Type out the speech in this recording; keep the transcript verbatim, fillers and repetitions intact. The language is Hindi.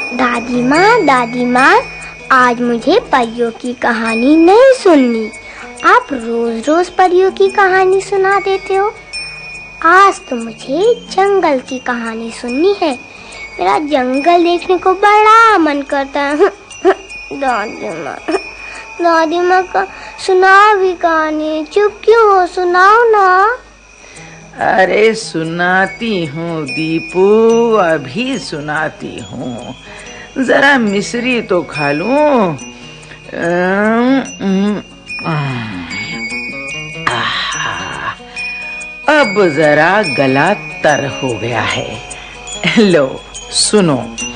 दादी माँ, दादी माँ, आज मुझे परियों की कहानी नहीं सुननी। आप रोज रोज परियों की कहानी सुना देते हो। आज तो मुझे जंगल की कहानी सुननी है। मेरा जंगल देखने को बड़ा मन करता है। दादी माँ, दादी माँ का सुनाओ भी कहानी, चुप क्यों हो, सुनाओ ना। अरे सुनाती हूँ दीपू, अभी सुनाती हूँ। जरा मिश्री तो खा लूं। अब जरा गला तर हो गया है। लो सुनो।